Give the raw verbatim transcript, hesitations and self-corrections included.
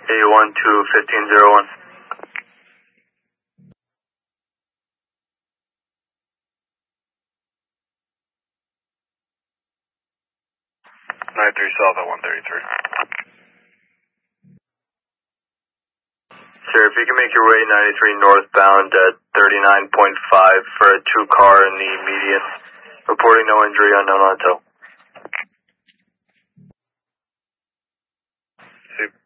eight one two, fifteen zero one. nine three South at one thirty-three. Sir, if you can make your way ninety-three northbound at thirty-nine point five for a two car in the median. Reporting no injury, unknown on tow.